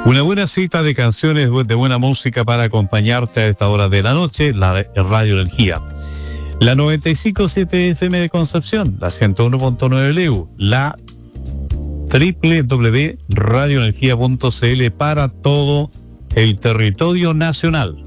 Una buena cita de canciones de buena música para acompañarte a esta hora de la noche, la Radio Energía. La 95.7 FM de Concepción, la 101.9 Leu, la www.radioenergia.cl para todo el territorio nacional.